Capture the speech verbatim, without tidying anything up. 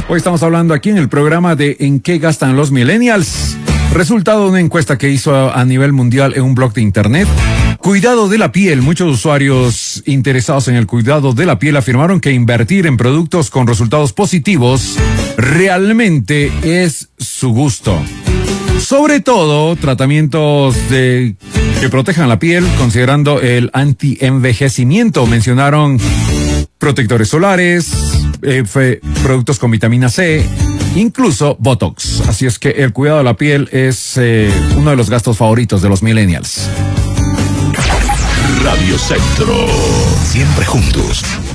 Hoy estamos hablando aquí en el programa de ¿en qué gastan los millennials? Resultado de una encuesta que hizo a nivel mundial en un blog de internet. Cuidado de la piel. Muchos usuarios interesados en el cuidado de la piel afirmaron que invertir en productos con resultados positivos realmente es su gusto. Sobre todo, tratamientos de, que protejan la piel, considerando el anti-envejecimiento. Mencionaron protectores solares, eh, fe, productos con vitamina C, incluso Botox. Así es que el cuidado de la piel es eh, uno de los gastos favoritos de los millennials. Radio Centro, siempre juntos.